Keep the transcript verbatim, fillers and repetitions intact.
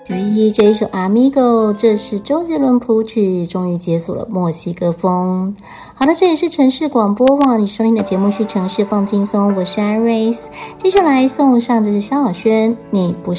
九一一这一首 Amigo， 这是周杰伦谱曲，终于解锁了墨西哥风。好的，这里是城市广播网，你收听的节目是城市放轻松，我是 Iris， 接下来送上这是萧亚轩，你不是